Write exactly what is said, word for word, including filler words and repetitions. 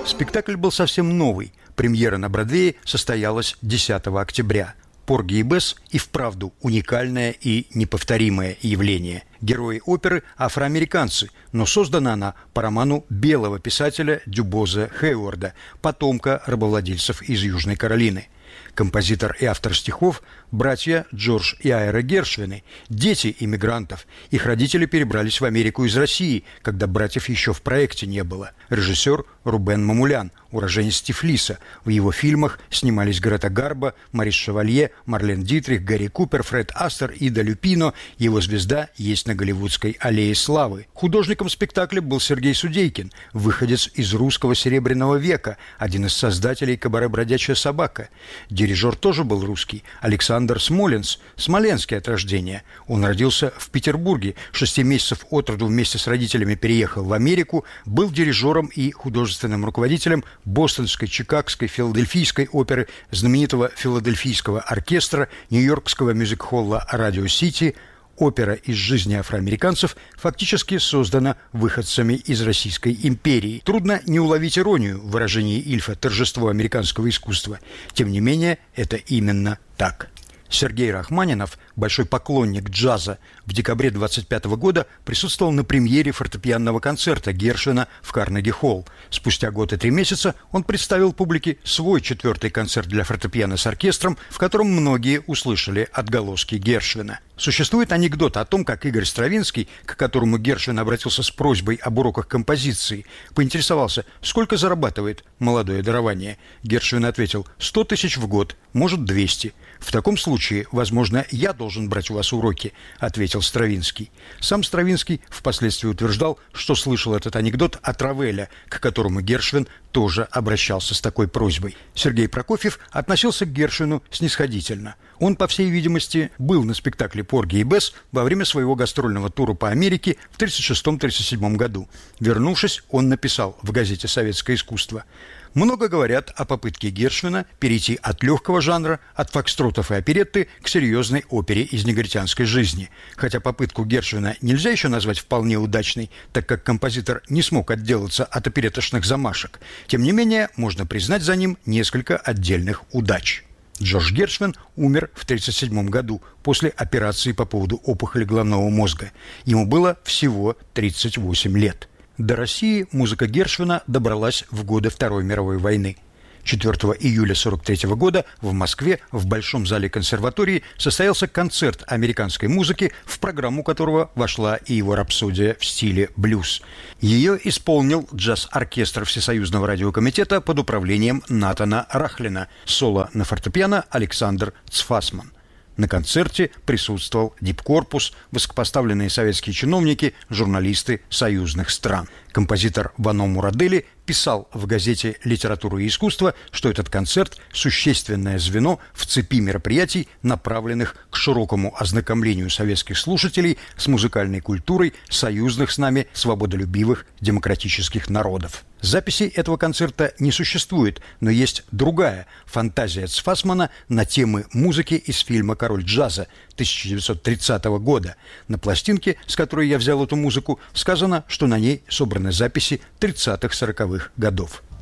Спектакль был совсем новый. Премьера на Бродвее состоялась десятого октября. «Порги и Бесс» и вправду уникальное и неповторимое явление. Герои оперы – афроамериканцы, но создана она по роману белого писателя Дюбоза Хейворда, потомка рабовладельцев из Южной Каролины. Композитор и автор стихов – братья Джордж и Айра Гершвины, дети иммигрантов. Их родители перебрались в Америку из России, когда братьев еще в проекте не было. Режиссер Рубен Мамулян, уроженец Тифлиса. В его фильмах снимались Грета Гарбо, Марис Шевалье, Марлен Дитрих, Гарри Купер, Фред Астер, Ида Люпино. Его звезда есть на Голливудской аллее славы. Художником спектакля был Сергей Судейкин, выходец из русского Серебряного века, один из создателей кабаре «Бродячая собака». Дирижер тоже был русский, Александр Смоленс, смоленский от рождения. Он родился в Петербурге, шести месяцев от роду вместе с родителями переехал в Америку, был дирижером и художественным руководителем Бостонской, Чикагской, Филадельфийской оперы, знаменитого Филадельфийского оркестра, Нью-Йоркского мюзик-холла «Радио Сити». Опера из жизни афроамериканцев фактически создана выходцами из Российской империи. Трудно не уловить иронию в выражении Ильфа «торжество американского искусства». Тем не менее, это именно так. Сергей Рахманинов, большой поклонник джаза, в декабре двадцать пятого года присутствовал на премьере фортепианного концерта Гершвина в Карнеги-холл. Спустя год и три месяца он представил публике свой четвертый концерт для фортепиано с оркестром, в котором многие услышали отголоски Гершвина. Существует анекдот о том, как Игорь Стравинский, к которому Гершвин обратился с просьбой об уроках композиции, поинтересовался, сколько зарабатывает молодое дарование. Гершвин ответил: сто тысяч в год, может, двести. «В таком случае, возможно, я должен брать у вас уроки», – ответил Стравинский. Сам Стравинский впоследствии утверждал, что слышал этот анекдот от Равеля, к которому Гершвин тоже обращался с такой просьбой. Сергей Прокофьев относился к Гершвину снисходительно. Он, по всей видимости, был на спектакле «Порги и Бесс» во время своего гастрольного тура по Америке в тридцать шестом — тридцать седьмом году. Вернувшись, он написал в газете «Советское искусство»: «Много говорят о попытке Гершвина перейти от легкого жанра, от фокстротов и оперетты к серьезной опере из негритянской жизни. Хотя попытку Гершвина нельзя еще назвать вполне удачной, так как композитор не смог отделаться от опереточных замашек. Тем не менее, можно признать за ним несколько отдельных удач». Джордж Гершвин умер в тридцать седьмом году после операции по поводу опухоли головного мозга. Ему было всего тридцать восемь лет. До России музыка Гершвина добралась в годы Второй мировой войны. четвёртого июля сорок третьего года в Москве в Большом зале консерватории состоялся концерт американской музыки, в программу которого вошла и его рапсодия в стиле блюз. Ее исполнил джаз-оркестр Всесоюзного радиокомитета под управлением Натана Рахлина, соло на фортепиано Александр Цфасман. На концерте присутствовал дипкорпус, высокопоставленные советские чиновники, журналисты союзных стран. Композитор Вано Мурадели писал в газете «Литература и искусство», что этот концерт – существенное звено в цепи мероприятий, направленных к широкому ознакомлению советских слушателей с музыкальной культурой союзных с нами свободолюбивых демократических народов. Записи этого концерта не существует, но есть другая фантазия Цфасмана на темы музыки из фильма «Король джаза» тысяча девятьсот тридцатого года. На пластинке, с которой я взял эту музыку, сказано, что на ней собраны записи тридцатых-сороковых годов.